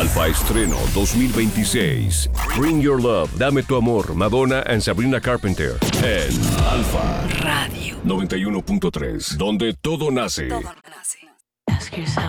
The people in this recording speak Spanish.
Alfa Estreno 2026. Bring Your Love, Dame Tu Amor, Madonna and Sabrina Carpenter. En Alfa Radio 91.3, donde todo nace. Ask yourself.